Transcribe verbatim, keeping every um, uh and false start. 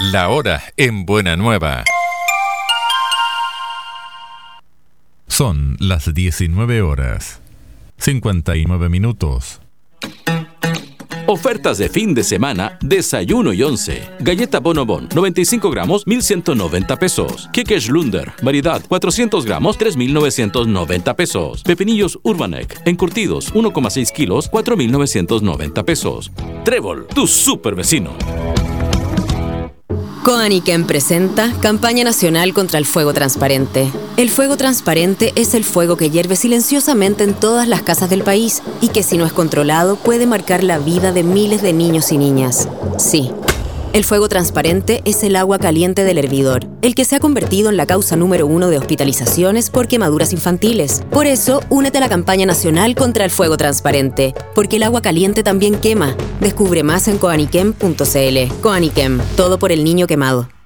La hora en Buena Nueva. Son las diecinueve horas, cincuenta y nueve minutos. Ofertas de fin de semana, desayuno y once. Galleta Bonobon, noventa y cinco gramos, mil ciento noventa pesos. Queque Schlunder, variedad, cuatrocientos gramos, tres mil novecientos noventa pesos. Pepinillos Urbanek, encurtidos, uno coma seis kilos, cuatro mil novecientos noventa pesos. Trébol, tu super vecino. Coaniquem presenta Campaña Nacional contra el Fuego Transparente. El fuego transparente es el fuego que hierve silenciosamente en todas las casas del país y que, si no es controlado, puede marcar la vida de miles de niños y niñas. Sí, el fuego transparente es el agua caliente del hervidor, el que se ha convertido en la causa número uno de hospitalizaciones por quemaduras infantiles. Por eso, únete a la Campaña Nacional contra el Fuego Transparente, porque el agua caliente también quema. Descubre más en coaniquem punto c l. Coaniquem, todo por el niño quemado.